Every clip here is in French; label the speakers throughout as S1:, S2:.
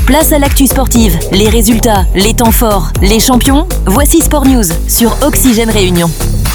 S1: Place à l'actu sportive, les résultats, les temps forts, les champions. Voici Sport News sur Oxygène Réunion.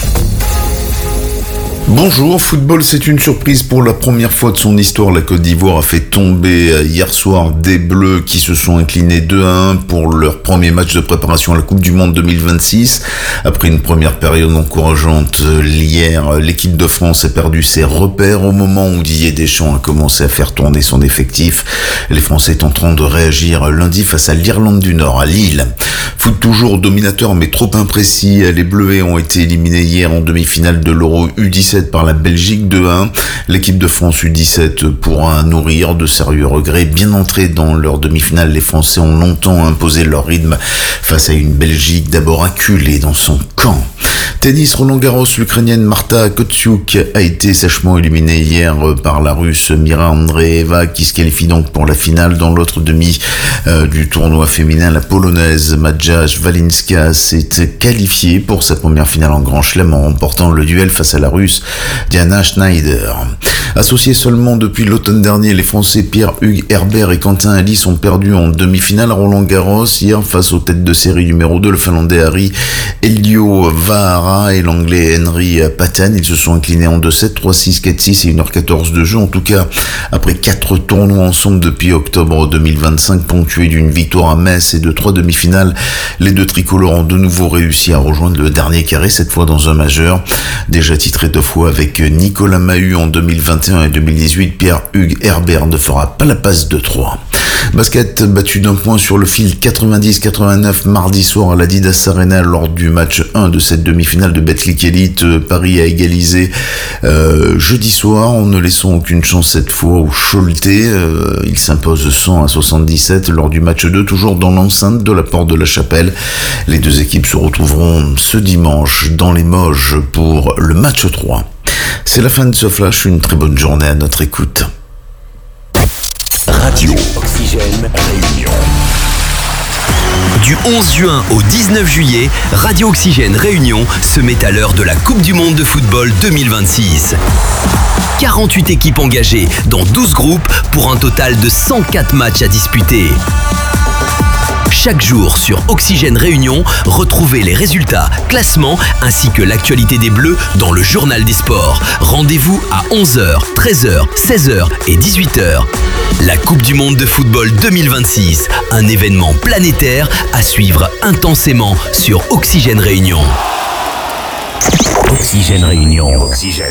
S2: Bonjour, football, c'est une surprise. Pour la première fois de son histoire, la Côte d'Ivoire a fait tomber hier soir des Bleus qui se sont inclinés 2-1 pour leur premier match de préparation à la Coupe du Monde 2026. Après une première période encourageante hier, l'équipe de France a perdu ses repères au moment où Didier Deschamps a commencé à faire tourner son effectif. Les Français tenteront de réagir lundi face à l'Irlande du Nord à Lille. Foot toujours dominateur mais trop imprécis. Les Bleus ont été éliminés hier en demi-finale de l'Euro U17 par la Belgique 2-1. L'équipe de France U17 pourra nourrir de sérieux regrets. Bien entrés dans leur demi-finale, les Français ont longtemps imposé leur rythme face à une Belgique d'abord acculée dans son camp. Tennis, Roland-Garros, l'Ukrainienne Marta Kostyuk a été sèchement éliminée hier par la Russe Mira Andreeva qui se qualifie donc pour la finale. Dans l'autre demi du tournoi féminin, la Polonaise Maja Walinska s'est qualifiée pour sa première finale en Grand Chelem en remportant le duel face à la Russe Diana Schneider. Associés seulement depuis l'automne dernier, les Français Pierre-Hugues Herbert et Quentin Halys ont perdu en demi-finale à Roland-Garros hier face aux têtes de série numéro 2, le Finlandais Harry Elio Vaara et l'Anglais Henry Patton. Ils se sont inclinés en 2-7, 3-6, 4-6 et 1h14 de jeu. En tout cas, après 4 tournois ensemble depuis octobre 2025, ponctués d'une victoire à Metz et de 3 demi-finales, les deux tricolores ont de nouveau réussi à rejoindre le dernier carré, cette fois dans un majeur. Déjà titré 2 fois avec Nicolas Mahut en 2021 et 2018, Pierre-Hugues Herbert ne fera pas la passe de 3. Basket battu d'un point sur le fil 90-89 mardi soir à l'Adidas Arena lors du match 1 de cette demi-finale de Betclic Elite. Paris a égalisé jeudi soir en ne laissant aucune chance cette fois au Choletais. Il s'impose 100-77 lors du match 2, toujours dans l'enceinte de la Porte de la Chapelle. Les deux équipes se retrouveront ce dimanche dans les Moges pour le match 3. C'est la fin de ce flash, une très bonne journée à notre écoute.
S3: Radio Oxygène Réunion. Du 11 juin au 19 juillet, Radio Oxygène Réunion se met à l'heure de la Coupe du Monde de football 2026. 48 équipes engagées dans 12 groupes pour un total de 104 matchs à disputer. Chaque jour sur Oxygène Réunion, retrouvez les résultats, classements ainsi que l'actualité des Bleus dans le journal des sports. Rendez-vous à 11h, 13h, 16h et 18h. La Coupe du Monde de football 2026, un événement planétaire à suivre intensément sur Oxygène Réunion.
S4: Oxygène Réunion. Oxygène.